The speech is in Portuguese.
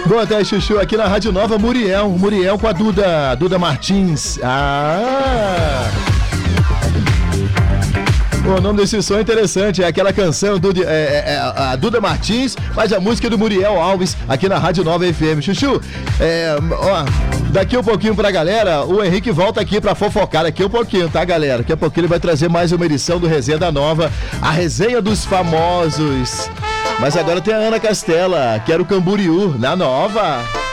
Boa tarde, Chuchu. Aqui na Rádio Nova, Muriel com a Duda Martins. O nome desse som é interessante, é aquela canção a Duda Martins faz a música do Muriel Alves aqui na Rádio Nova FM. Chuchu, daqui um pouquinho pra galera, o Henrique volta aqui pra fofocar daqui um pouquinho, tá, galera? Daqui a pouquinho ele vai trazer mais uma edição do Resenha da Nova, a Resenha dos Famosos. Mas agora tem a Ana Castela, Quero Camboriú, na Nova.